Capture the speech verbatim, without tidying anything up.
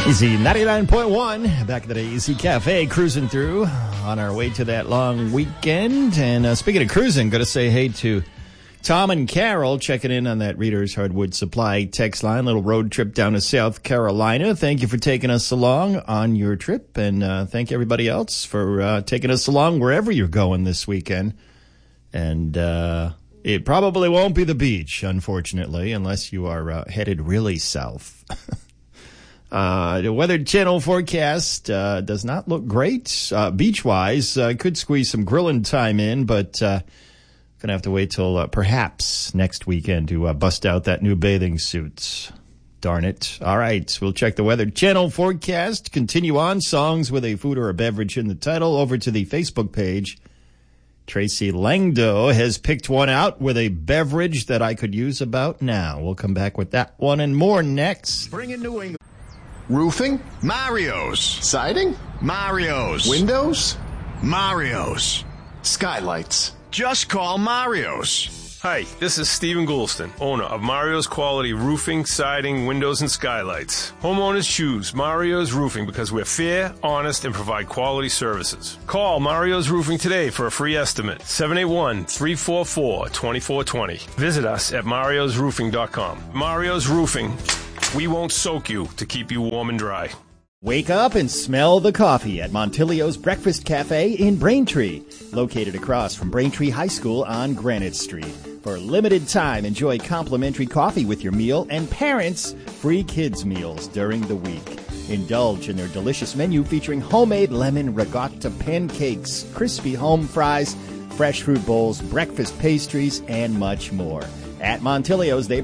Easy ninety-nine point one, back at the Easy Cafe, cruising through on our way to that long weekend. And uh, speaking of cruising, got to say hey to Tom and Carol checking in on that Reader's Hardwood Supply text line, little road trip down to South Carolina. Thank you for taking us along on your trip, and uh, thank everybody else for uh, taking us along wherever you're going this weekend. And uh, it probably won't be the beach, unfortunately, unless you are uh, headed really south. Uh, the Weather Channel forecast uh, does not look great uh, beach-wise. Uh, could squeeze some grilling time in, but uh, going to have to wait till uh, perhaps next weekend to uh, bust out that new bathing suit. Darn it. All right, we'll check the Weather Channel forecast. Continue on. Songs with a food or a beverage in the title. Over to the Facebook page. Tracy Langdo has picked one out with a beverage that I could use about now. We'll come back with that one and more next. Bring in New England. Roofing? Mario's. Siding? Mario's. Windows? Mario's. Skylights. Just call Mario's. Hi, this is Stephen Goulston, owner of Mario's Quality Roofing, Siding, Windows, and Skylights. Homeowners choose Mario's Roofing because we're fair, honest, and provide quality services. Call Mario's Roofing today for a free estimate. seven eight one, three four four, two four two zero. Visit us at marios roofing dot com. Mario's Roofing. We won't soak you to keep you warm and dry. Wake up and smell the coffee at Montilio's Breakfast Cafe in Braintree, located across from Braintree High School on Granite Street. For a limited time, enjoy complimentary coffee with your meal and parents' free kids' meals during the week. Indulge in their delicious menu featuring homemade lemon ricotta pancakes, crispy home fries, fresh fruit bowls, breakfast pastries, and much more. At Montilio's, they